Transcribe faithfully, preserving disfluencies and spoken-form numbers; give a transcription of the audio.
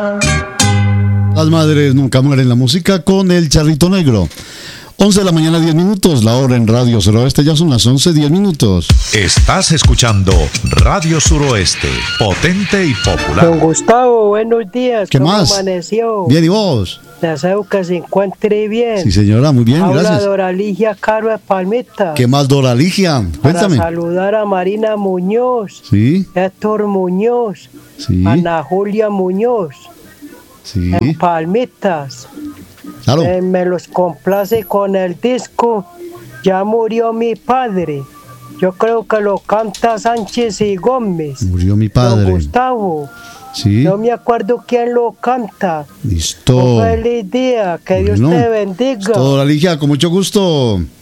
Las madres nunca mueren, la música con el Charrito Negro. once de la mañana, diez minutos, la hora en Radio Suroeste, ya son las once, diez minutos. Estás escuchando Radio Suroeste, potente y popular. Don Gustavo, buenos días. ¿Qué ¿Cómo más? amaneció? Bien, ¿y vos? Deseo que se encuentre bien. Sí, señora, muy bien, Habla gracias. Doraligia Caro de Palmita. ¿Qué más, Doraligia? Cuéntame. Para saludar a Marina Muñoz, Sí, Héctor Muñoz, sí, Ana Julia Muñoz, sí, en Palmitas. claro. Eh, me los complace con el disco Ya murió mi padre. Yo creo que lo canta Sánchez y Gómez. Murió mi Don padre. Gustavo, Sí, no me acuerdo quién lo canta. listo. Un feliz día, que Dios Bueno, te bendiga. Doraligia, con mucho gusto.